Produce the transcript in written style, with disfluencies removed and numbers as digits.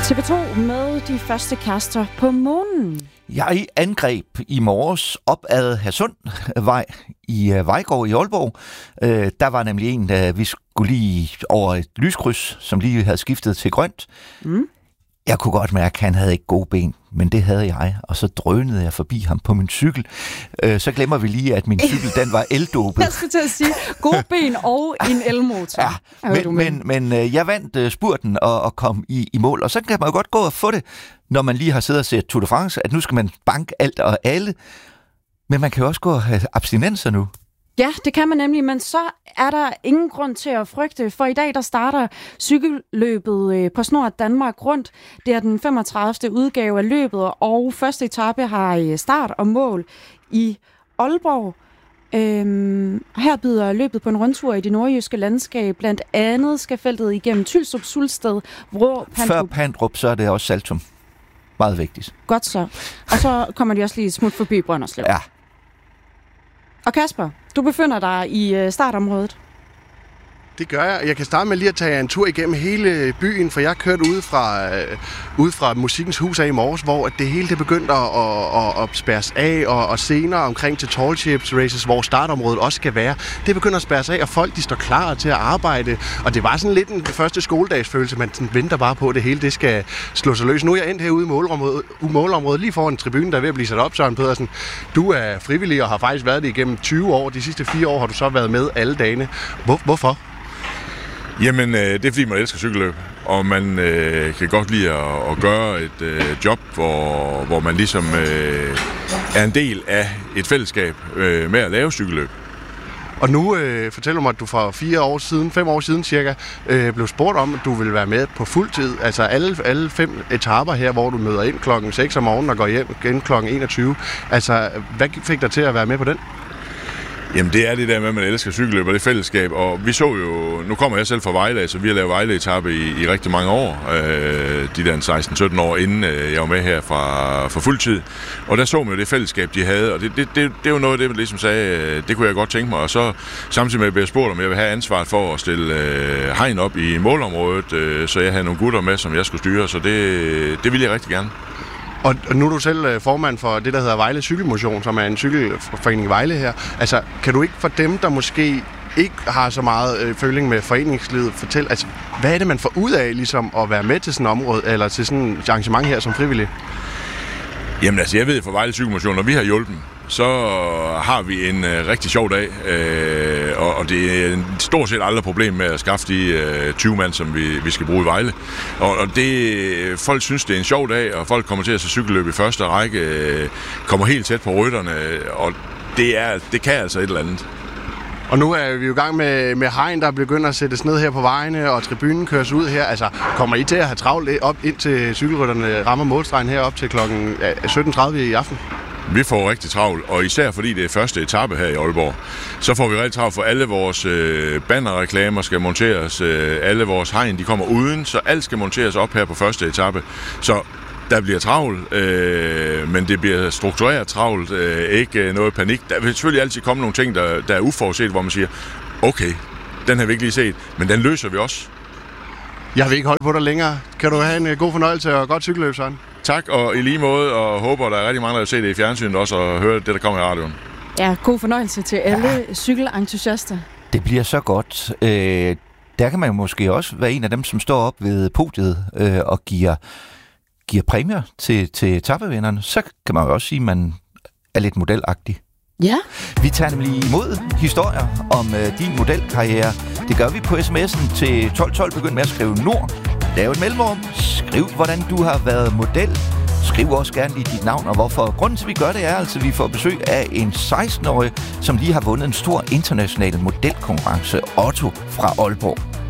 TV2 med de første kærester på månen. Jeg angreb i morges op ad Hadsundvej i Vejgaard i Aalborg. Der var nemlig en, vi skulle lige over et lyskryds, som lige havde skiftet til grønt. Jeg kunne godt mærke, at han havde ikke gode ben, men det havde jeg, og så drønede jeg forbi ham på min cykel. Så glemmer vi lige, at min cykel, den var eldopet. Jeg skulle til at sige, gode ben og en elmotor. Ja, men jeg vandt spurten og kom i mål, og så kan man jo godt gå og få det, når man lige har siddet og set Tour de France, at nu skal man banke alt og alle. Men man kan jo også gå og have abstinenser nu. Ja, det kan man nemlig, men så er der ingen grund til at frygte, for i dag der starter cykelløbet på Snor Danmark rundt. Det er den 35. udgave af løbet, og første etape har start og mål i Aalborg. Her byder løbet på en rundtur i det nordjyske landskab. Blandt andet skal feltet igennem Tylstrup, Sulsted, Vrå, Pandrup. Før Pandrup, så er det også Saltum. Meget vigtigt. Godt så. Og så kommer de også lige smut forbi Brønderslev. Ja. Og Kasper, du befinder dig i startområdet. Det gør jeg. Jeg kan starte med lige at tage en tur igennem hele byen, for jeg har kørt ude fra Musikkens Hus af i morges, hvor det hele det begyndte at spærres af, og senere omkring til Tall Ships Races, hvor startområdet også skal være. Det begynder at spærres af, og folk de står klar til at arbejde, og det var sådan lidt en første skoledagsfølelse, man venter bare på, at det hele det skal slå sig løs. Nu er jeg endt herude i målområdet, lige foran tribunen, der er ved at blive sat op, Søren Pedersen. Du er frivillig og har faktisk været det igennem 20 år. De sidste 4 år har du så været med alle dagene. Hvorfor? Jamen, det er fordi, man elsker cykelløb, og man kan godt lide at gøre et job, hvor man ligesom er en del af et fællesskab med at lave cykelløb. Og nu fortæller du mig, at du for 5 år siden cirka, blev spurgt om, at du ville være med på fuld tid. Altså alle 5 etaper her, hvor du møder ind klokken 6 om morgenen og går hjem igen klokken 21. Altså, hvad fik dig til at være med på den? Jamen det er det der med, at man elsker cykelløb og det fællesskab, og vi så jo, nu kommer jeg selv fra Vejle, så vi har lavet Vejle-etape i rigtig mange år, de der 16-17 år inden jeg var med her fra fuldtid, og der så man jo det fællesskab, de havde, og det er jo noget af det, man ligesom sagde, det kunne jeg godt tænke mig, og så samtidig med at jeg spurgte, om jeg vil have ansvaret for at stille hegn op i målområdet, så jeg havde nogle gutter med, som jeg skulle styre, så det ville jeg rigtig gerne. Og nu er du selv formand for det, der hedder Vejle Cykelmotion, som er en cykelforening i Vejle her. Altså, kan du ikke for dem, der måske ikke har så meget føling med foreningslivet, fortælle, altså, hvad er det, man får ud af ligesom at være med til sådan et område, eller til sådan et arrangement her som frivillig? Jamen altså, jeg ved fra Vejle Cykelmotion, når vi har hjulpet, så har vi en rigtig sjov dag, og det er stort set aldrig problem med at skaffe de 20 mand, som vi skal bruge i Vejle. Og det, folk synes, det er en sjov dag, og folk kommer til at se cykelløb i første række, kommer helt tæt på rytterne, og det kan altså et eller andet. Og nu er vi jo i gang med hegn, der begynder at sættes ned her på vejene, og tribunen køres ud her. Altså, kommer I til at have travlt op indtil cykelrytterne rammer målstregen her op til klokken 17.30 i aften? Vi får rigtig travlt, og især fordi det er første etape her i Aalborg, så får vi rigtig travlt, for alle vores bannerreklamer skal monteres, alle vores hegn, de kommer uden, så alt skal monteres op her på første etape. Så der bliver travlt, men det bliver struktureret travlt, ikke noget panik. Der vil selvfølgelig altid komme nogle ting, der er uforudset, hvor man siger, okay, den har vi ikke lige set, men den løser vi også. Jeg vil ikke holde på dig længere. Kan du have en god fornøjelse og godt cykelløb, Søren? Tak, og i lige måde, og håber, der er rigtig mange, der vil se det i fjernsynet også, og høre det, der kommer i radioen. Ja, god fornøjelse til alle cykelentusiaster. Det bliver så godt. Der kan man måske også være en af dem, som står op ved podiet og giver præmier til etapevinderne. Så kan man jo også sige, at man er lidt modelagtig. Ja. Vi tager nemlig imod historier om din modelkarriere. Det gør vi på sms'en til 1212. Begynd med at skrive Nord. Lav et mellemrum. Skriv, hvordan du har været model. Skriv også gerne lige dit navn og hvorfor. Grunden til, at vi gør det, er altså, at vi får besøg af en 16-årig, som lige har vundet en stor international modelkonkurrence, Otto fra Aalborg.